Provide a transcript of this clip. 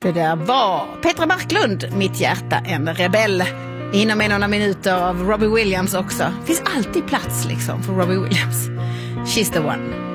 Det där var Petra Marklund, Mitt hjärta en rebell. Inom några minuter av Robbie Williams också. Finns alltid plats liksom för Robbie Williams. She's the one.